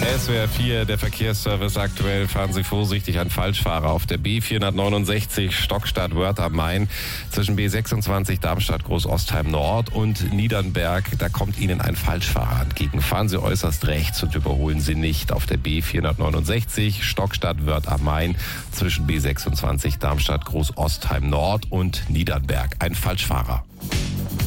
SWR 4, der Verkehrsservice aktuell. Fahren Sie vorsichtig, ein Falschfahrer auf der B469 Stockstadt-Wörth am Main zwischen B26 Darmstadt-Großostheim Nord und Niedernberg. Da kommt Ihnen ein Falschfahrer entgegen. Fahren Sie äußerst rechts und überholen Sie nicht auf der B469 Stockstadt-Wörth am Main zwischen B26 Darmstadt-Großostheim Nord und Niedernberg. Ein Falschfahrer.